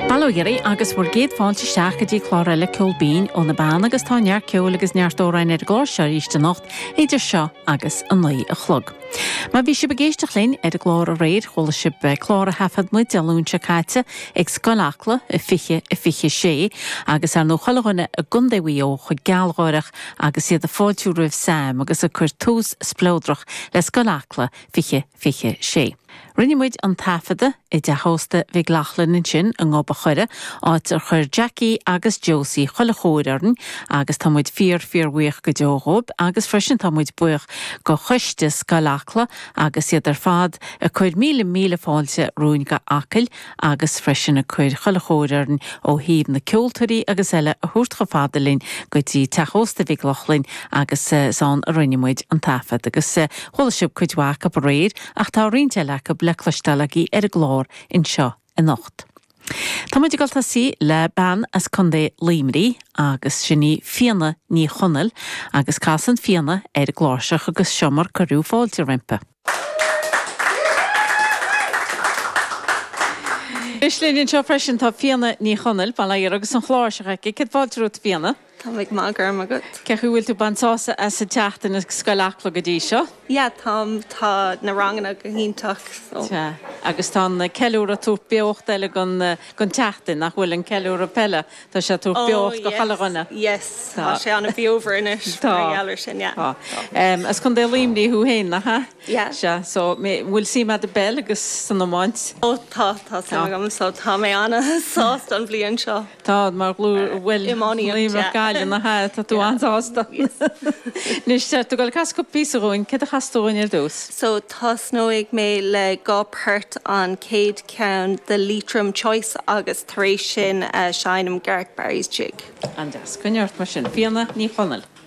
Balogéirí agus bhfuair géad fáilte seachadí chláraile ceolbín ó na bán agus tá near ceol agus neartóráin ar gláir iste nacht idir seo agus an 9 a chlog. Ma bhí si begéisteach linn ar a glár a réir chola si chlár a hafad muid dealúnse caite ag scolachla i fiche sé agus ar nó cholaghine a gundéhí ó chu gealgáireach agus iad a fáiltú roimh sam agus a chur tús splódrach le scolachla fiche sé. Rinne muid an tafada I de hósta bhí ghlachlan in sin an ngópa chuire áit ar chur Jackie agus Josie chola chóirarn agus tá muid fíor buich go deógóib agus freisin tá muid buich go chuiste scolachla agus iad ar fad a chuir míle fáilte rúin go acail agus freisin a chuir chola chóirarn ó híb na ceoltarí agus eile a thuirt go fadalín go dtí te hósta bhí ghlachlinn agus san a rinne muid an tafad agus chola sib chuidhhaach a réir ach tá rinte le go leclastalagi ar a glár in seo a nocht. Tá muid galta sí le ban as condé líimrí agus sinní fianna ní chonel agus casan fianna ar a gláirseach agus siomar carú fáilte rimpe. Islíonn seo freisin tá fianna ní chonel balla ar agus an chláirseach cé fáilteút fianna? Tá ag má gur a go. Cechu bhfuil tú bantása as sa teachtain is scoilachla go dtí seo? Ja, tá na rangan a go híntaach. Agus tá na ceúr a tú beocht eile gon teachtain nach bhfuil an ceúr a pelle tá sé tú beocht go chalaghine. Yes, tá sé anna bíover inis ealir sin, ja. As chun dé líimní hú héin na ha? Ja. So bhfuil sí me de bell agus san nómáint? Tá sam so tá mé anna sást an bblion seo. Tá mar bhfuil Imónium gaile na ha tá tú antásta. Nís tú gáil cas go písaróin, ce a chastóin ar dús? So tá snóigh mé le gopert an céad ceann the Leitrim Choice agus taréis sin Shinam Garrick Barry's jig. Andas, cynneart mar sin, fianna ní chonel.